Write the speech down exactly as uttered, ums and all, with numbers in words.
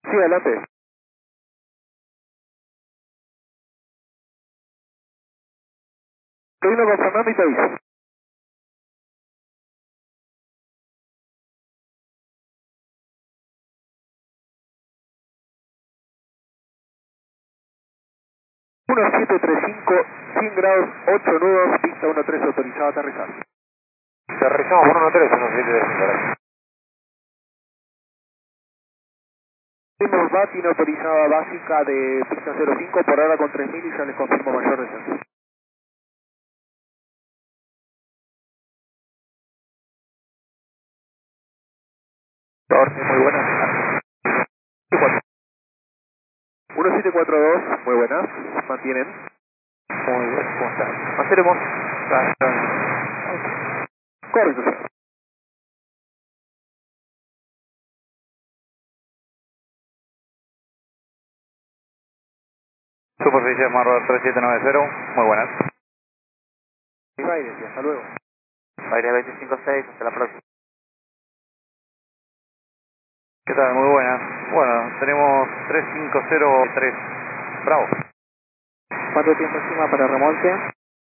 Sí, adelante. Estoy con Fernando y te aviso. uno siete tres cinco, cien grados, ocho nudos, pista uno tres autorizado a aterrizar. Aterrizamos por uno tres, uno siete tres cinco, gracias. Tenemos V A T autorizada básica de pista cero cinco, por ahora con tres mil y ya les confirmo mayor descenso. Torre, muy buenas. uno siete cuatro dos, muy buenas, mantienen. Muy bien, ¿cómo está? Mantenemos. Correcto, señor. Superficie Marrow tres siete nueve cero, muy buenas. Y aire, sí, hasta luego. Aire veinticinco seis, hasta la próxima. ¿Qué tal? Muy buenas. Bueno, tenemos tres cinco cero tres. Bravo. ¿Cuánto tiempo estima para remolque?